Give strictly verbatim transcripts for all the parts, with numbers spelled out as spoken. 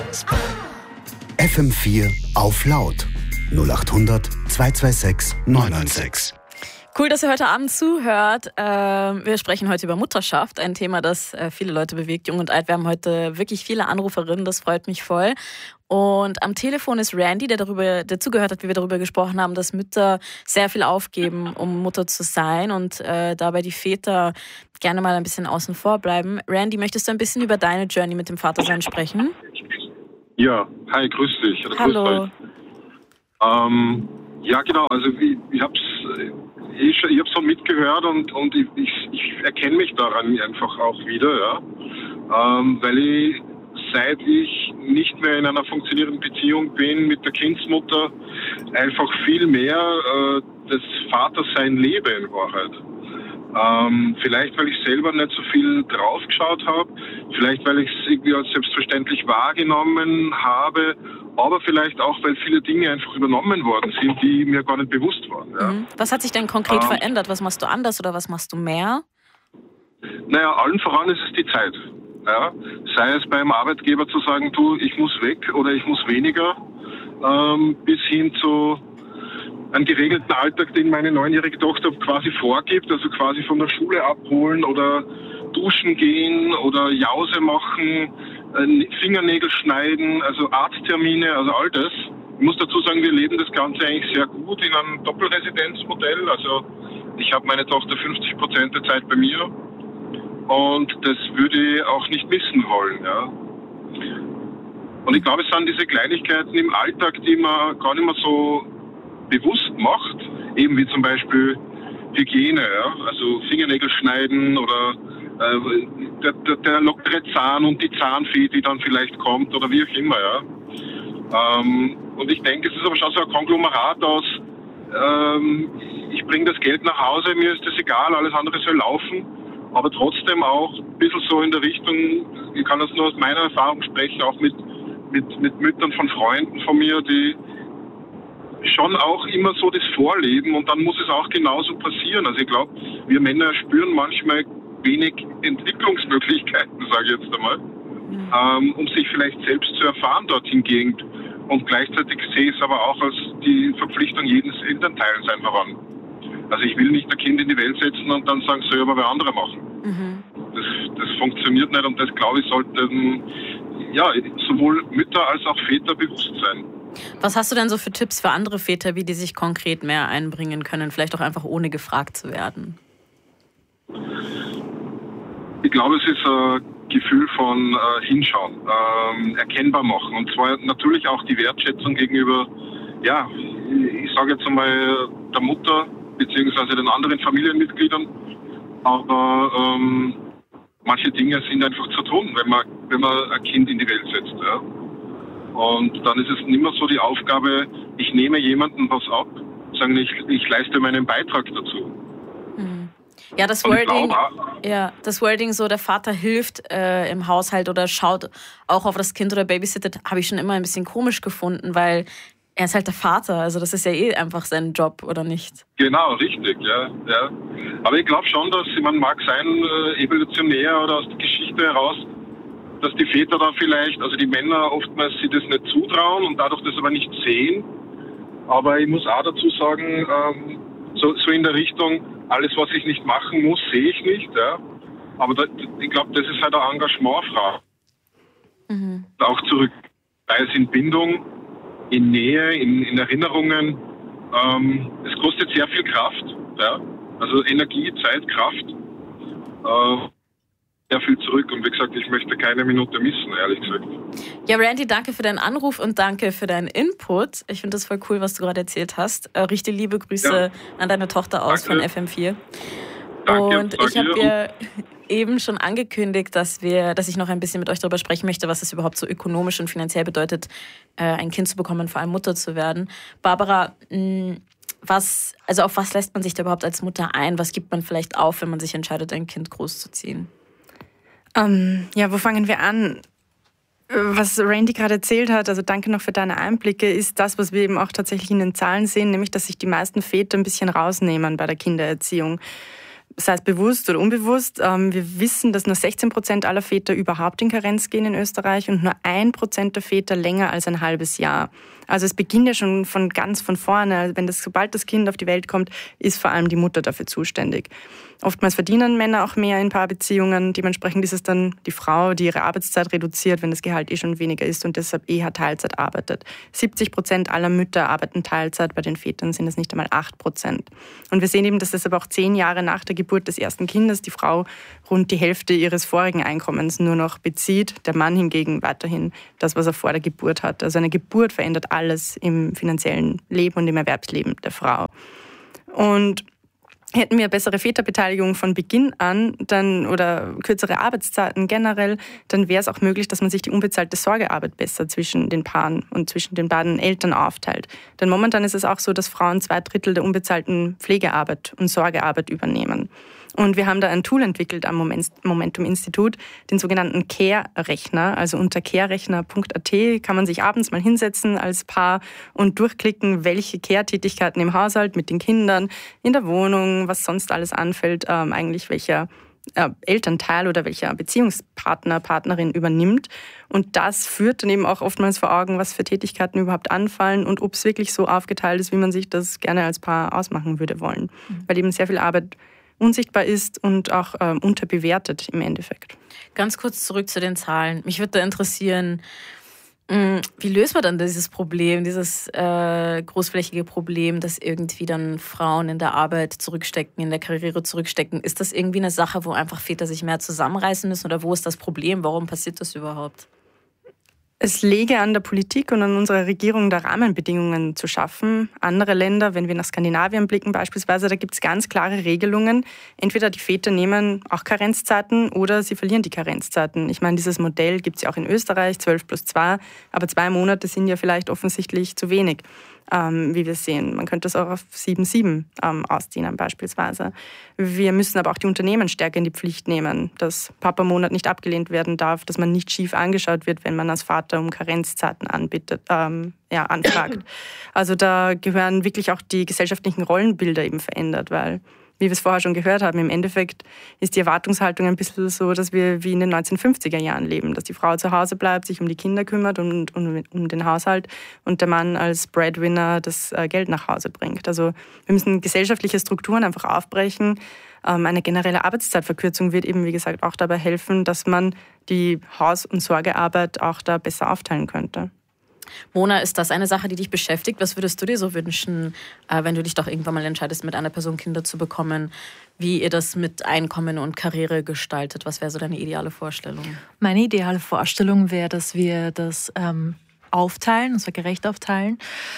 F M vier auf laut. null acht hundert zwei zwei sechs neun neun sechs. Cool, dass ihr heute Abend zuhört. Wir sprechen heute über Mutterschaft, ein Thema, das viele Leute bewegt, jung und alt. Wir haben heute wirklich viele Anruferinnen, das freut mich voll. Und am Telefon ist Randy, der darüber, der zugehört hat, wie wir darüber gesprochen haben, dass Mütter sehr viel aufgeben, um Mutter zu sein und äh, dabei die Väter gerne mal ein bisschen außen vor bleiben. Randy, möchtest du ein bisschen über deine Journey mit dem Vatersein sprechen? Ja, hi, grüß dich. Oder Hallo. Grüß euch. Ähm, ja, genau, also ich, ich habe es ich, ich hab's so mitgehört und, und ich, ich, ich erkenne mich daran einfach auch wieder, ja. Ähm, weil ich, seit ich nicht mehr in einer funktionierenden Beziehung bin mit der Kindsmutter, einfach viel mehr äh, das Vatersein lebe in Wahrheit. Ähm, vielleicht, weil ich selber nicht so viel draufgeschaut habe, vielleicht, weil ich es irgendwie als selbstverständlich wahrgenommen habe, aber vielleicht auch, weil viele Dinge einfach übernommen worden sind, die mir gar nicht bewusst waren. Ja. Mhm. Was hat sich denn konkret ähm, verändert? Was machst du anders oder was machst du mehr? Naja, allen voran ist es die Zeit. Ja. Sei es beim Arbeitgeber zu sagen, du, ich muss weg oder ich muss weniger, ähm, bis hin zu einen geregelten Alltag, den meine neunjährige Tochter quasi vorgibt, also quasi von der Schule abholen oder duschen gehen oder Jause machen, Fingernägel schneiden, also Arzttermine, also all das. Ich muss dazu sagen, wir leben das Ganze eigentlich sehr gut in einem Doppelresidenzmodell. Also ich habe meine Tochter fünfzig Prozent der Zeit bei mir und das würde ich auch nicht missen wollen. Ja. Und ich glaube, es sind diese Kleinigkeiten im Alltag, die man gar nicht mehr so bewusst macht, eben wie zum Beispiel Hygiene, ja? Also Fingernägel schneiden oder äh, der, der, der lockere Zahn und die Zahnfee, die dann vielleicht kommt oder wie auch immer. Ja? Ähm, und ich denke, es ist aber schon so ein Konglomerat aus, ähm, ich bringe das Geld nach Hause, mir ist das egal, alles andere soll laufen, aber trotzdem auch ein bisschen so in der Richtung, ich kann das nur aus meiner Erfahrung sprechen, auch mit, mit, mit Müttern von Freunden von mir, die schon auch immer so das Vorleben und dann muss es auch genauso passieren. Also ich glaube, wir Männer spüren manchmal wenig Entwicklungsmöglichkeiten, sage ich jetzt einmal, mhm. ähm, um sich vielleicht selbst zu erfahren dort hingegen. Und gleichzeitig sehe ich es aber auch als die Verpflichtung jedes Elternteils einfach an. Also ich will nicht ein Kind in die Welt setzen und dann sagen, soll aber wer andere machen. Mhm. Das, das funktioniert nicht und das, glaube ich, sollten ja, sowohl Mütter als auch Väter bewusst sein. Was hast du denn so für Tipps für andere Väter, wie die sich konkret mehr einbringen können, vielleicht auch einfach ohne gefragt zu werden? Ich glaube, es ist ein Gefühl von äh, Hinschauen, ähm, erkennbar machen und zwar natürlich auch die Wertschätzung gegenüber, ja, ich sage jetzt einmal der Mutter beziehungsweise den anderen Familienmitgliedern, aber ähm, manche Dinge sind einfach zu tun, wenn man, wenn man ein Kind in die Welt setzt, ja. Und dann ist es nicht mehr so die Aufgabe, ich nehme jemandem was ab, sagen ich, ich leiste meinen Beitrag dazu. Ja, das Wording, ja, das Wording so, der Vater hilft äh, im Haushalt oder schaut auch auf das Kind oder babysittet, habe ich schon immer ein bisschen komisch gefunden, weil er ist halt der Vater, also das ist ja eh einfach sein Job, oder nicht? Genau, richtig, ja. ja. Aber ich glaube schon, dass, man mag sein, äh, evolutionär oder aus der Geschichte heraus, dass die Väter da vielleicht, also die Männer oftmals sich das nicht zutrauen und dadurch das aber nicht sehen. Aber ich muss auch dazu sagen, ähm, so, so in der Richtung, alles was ich nicht machen muss, sehe ich nicht. Ja. Aber da, ich glaube, das ist halt eine Engagementfrage. Mhm. Auch zurück, sei es in Bindung, in Nähe, in, in Erinnerungen. Ähm, es kostet sehr viel Kraft. Ja. Also Energie, Zeit, Kraft. Äh, sehr viel zurück und wie gesagt, ich möchte keine Minute missen, ehrlich gesagt. Ja, Randy, danke für deinen Anruf und danke für deinen Input. Ich finde das voll cool, was du gerade erzählt hast. Äh, richte liebe Grüße ja. an deine Tochter aus danke. Von F M vier. Danke, und ich habe dir eben schon angekündigt, dass wir, dass ich noch ein bisschen mit euch darüber sprechen möchte, was es überhaupt so ökonomisch und finanziell bedeutet, äh, ein Kind zu bekommen und vor allem Mutter zu werden. Barbara, mh, was, also auf was lässt man sich da überhaupt als Mutter ein? Was gibt man vielleicht auf, wenn man sich entscheidet, ein Kind großzuziehen? Ähm, ja, wo fangen wir an? Was Randy gerade erzählt hat, also danke noch für deine Einblicke, ist das, was wir eben auch tatsächlich in den Zahlen sehen, nämlich, dass sich die meisten Väter ein bisschen rausnehmen bei der Kindererziehung. sei es bewusst oder unbewusst. Wir wissen, dass nur sechzehn Prozent aller Väter überhaupt in Karenz gehen in Österreich und nur ein Prozent der Väter länger als ein halbes Jahr. Also es beginnt ja schon von ganz von vorne. Wenn das, sobald das Kind auf die Welt kommt, ist vor allem die Mutter dafür zuständig. Oftmals verdienen Männer auch mehr in Paarbeziehungen. Dementsprechend ist es dann die Frau, die ihre Arbeitszeit reduziert, wenn das Gehalt eh schon weniger ist und deshalb eher Teilzeit arbeitet. siebzig Prozent aller Mütter arbeiten Teilzeit, bei den Vätern sind es nicht einmal acht Prozent. Und wir sehen eben, dass deshalb auch zehn Jahre nach der Geburt des ersten Kindes die Frau rund die Hälfte ihres vorigen Einkommens nur noch bezieht, der Mann hingegen weiterhin das, was er vor der Geburt hat. Also eine Geburt verändert alles im finanziellen Leben und im Erwerbsleben der Frau. Und hätten wir bessere Väterbeteiligung von Beginn an dann oder kürzere Arbeitszeiten generell, dann wäre es auch möglich, dass man sich die unbezahlte Sorgearbeit besser zwischen den Paaren und zwischen den beiden Eltern aufteilt. Denn momentan ist es auch so, dass Frauen zwei Drittel der unbezahlten Pflegearbeit und Sorgearbeit übernehmen. Und wir haben da ein Tool entwickelt am Momentum-Institut, den sogenannten Care-Rechner. Also unter carerechner punkt a t kann man sich abends mal hinsetzen als Paar und durchklicken, welche Care-Tätigkeiten im Haushalt mit den Kindern, in der Wohnung, was sonst alles anfällt, ähm, eigentlich welcher äh, Elternteil oder welcher Beziehungspartner, Partnerin übernimmt. Und das führt dann eben auch oftmals vor Augen, was für Tätigkeiten überhaupt anfallen und ob es wirklich so aufgeteilt ist, wie man sich das gerne als Paar ausmachen würde wollen. Mhm. Weil eben sehr viel Arbeit unsichtbar ist und auch ähm, unterbewertet im Endeffekt. Ganz kurz zurück zu den Zahlen. Mich würde da interessieren, mh, wie löst man dann dieses Problem, dieses äh, großflächige Problem, dass irgendwie dann Frauen in der Arbeit zurückstecken, in der Karriere zurückstecken? Ist das irgendwie eine Sache, wo einfach Väter sich mehr zusammenreißen müssen oder wo ist das Problem? Warum passiert das überhaupt? Es läge an der Politik und an unserer Regierung, da Rahmenbedingungen zu schaffen. Andere Länder, wenn wir nach Skandinavien blicken beispielsweise, da gibt es ganz klare Regelungen. Entweder die Väter nehmen auch Karenzzeiten oder sie verlieren die Karenzzeiten. Ich meine, dieses Modell gibt es ja auch in Österreich, zwölf plus zwei, aber zwei Monate sind ja vielleicht offensichtlich zu wenig, ähm, wie wir sehen. Man könnte es auch auf sieben sieben ähm, ausdehnen beispielsweise. Wir müssen aber auch die Unternehmen stärker in die Pflicht nehmen, dass Papa-Monat nicht abgelehnt werden darf, dass man nicht schief angeschaut wird, wenn man als Vater um Karenzzeiten anbietet, ähm, ja, anfragt. Also da gehören wirklich auch die gesellschaftlichen Rollenbilder eben verändert, weil, wie wir es vorher schon gehört haben, im Endeffekt ist die Erwartungshaltung ein bisschen so, dass wir wie in den neunzehnhundertfünfziger Jahren leben, dass die Frau zu Hause bleibt, sich um die Kinder kümmert und um, um den Haushalt und der Mann als Breadwinner das Geld nach Hause bringt. Also wir müssen gesellschaftliche Strukturen einfach aufbrechen. Eine generelle Arbeitszeitverkürzung wird eben, wie gesagt, auch dabei helfen, dass man die Haus- und Sorgearbeit auch da besser aufteilen könnte. Mona, ist das eine Sache, die dich beschäftigt? Was würdest du dir so wünschen, wenn du dich doch irgendwann mal entscheidest, mit einer Person Kinder zu bekommen, wie ihr das mit Einkommen und Karriere gestaltet? Was wäre so deine ideale Vorstellung? Meine ideale Vorstellung wäre, dass wir das ähm, aufteilen, und zwar gerecht aufteilen.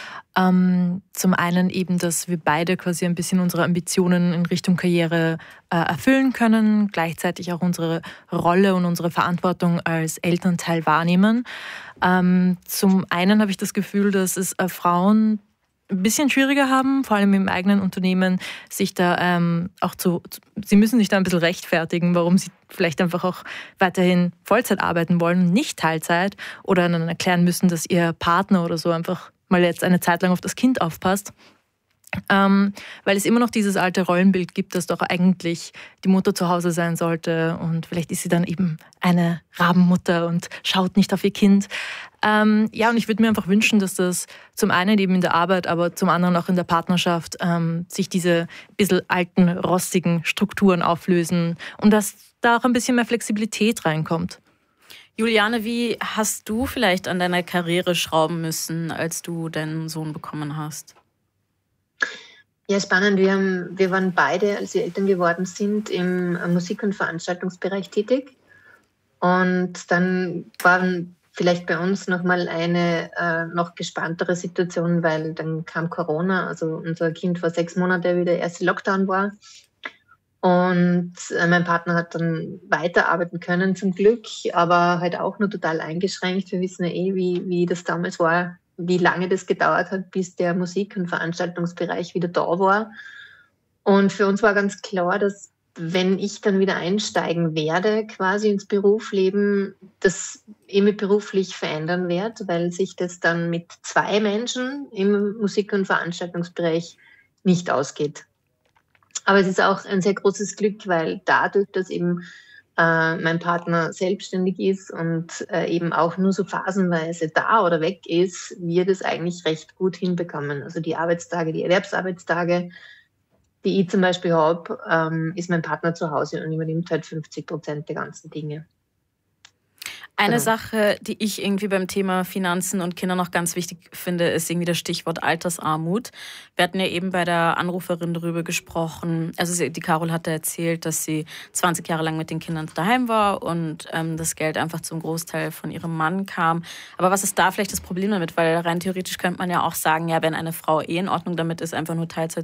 Ähm, zum einen eben, dass wir beide quasi ein bisschen unsere Ambitionen in Richtung Karriere äh, erfüllen können, gleichzeitig auch unsere Rolle und unsere Verantwortung als Elternteil wahrnehmen. Ähm, zum einen habe ich das Gefühl, dass es äh, Frauen ein bisschen schwieriger haben, vor allem im eigenen Unternehmen, sich da ähm, auch zu, sie müssen sich da ein bisschen rechtfertigen, warum sie vielleicht einfach auch weiterhin Vollzeit arbeiten wollen und nicht Teilzeit oder dann erklären müssen, dass ihr Partner oder so einfach mal jetzt eine Zeit lang auf das Kind aufpasst. Ähm, weil es immer noch dieses alte Rollenbild gibt, dass doch eigentlich die Mutter zu Hause sein sollte und vielleicht ist sie dann eben eine Rabenmutter und schaut nicht auf ihr Kind. Ähm, ja, und ich würde mir einfach wünschen, dass das zum einen eben in der Arbeit, aber zum anderen auch in der Partnerschaft ähm, sich diese bisschen alten, rostigen Strukturen auflösen und dass da auch ein bisschen mehr Flexibilität reinkommt. Juliane, wie hast du vielleicht an deiner Karriere schrauben müssen, als du deinen Sohn bekommen hast? Ja, spannend. Wir, haben, wir waren beide, als wir Eltern geworden sind, im Musik- und Veranstaltungsbereich tätig. Und dann waren vielleicht bei uns nochmal eine äh, noch gespanntere Situation, weil dann kam Corona. Also unser Kind war sechs Monate, wie der erste Lockdown war. Und äh, mein Partner hat dann weiterarbeiten können, zum Glück, aber halt auch nur total eingeschränkt. Wir wissen ja eh, wie, wie das damals war, wie lange das gedauert hat, bis der Musik- und Veranstaltungsbereich wieder da war. Und für uns war ganz klar, dass wenn ich dann wieder einsteigen werde, quasi ins Berufsleben, das immer beruflich verändern wird, weil sich das dann mit zwei Menschen im Musik- und Veranstaltungsbereich nicht ausgeht. Aber es ist auch ein sehr großes Glück, weil dadurch, dass eben äh, mein Partner selbstständig ist und äh, eben auch nur so phasenweise da oder weg ist, wir das eigentlich recht gut hinbekommen. Also die Arbeitstage, die Erwerbsarbeitstage, die ich zum Beispiel habe, ähm, ist mein Partner zu Hause und übernimmt halt fünfzig Prozent der ganzen Dinge. Eine Genau. Sache, die ich irgendwie beim Thema Finanzen und Kinder noch ganz wichtig finde, ist irgendwie das Stichwort Altersarmut. Wir hatten ja eben bei der Anruferin darüber gesprochen, also sie, die Carol hatte erzählt, dass sie zwanzig Jahre lang mit den Kindern daheim war und ähm, das Geld einfach zum Großteil von ihrem Mann kam. Aber was ist da vielleicht das Problem damit? Weil rein theoretisch könnte man ja auch sagen, ja, wenn eine Frau eh in Ordnung damit ist, einfach nur Teilzeit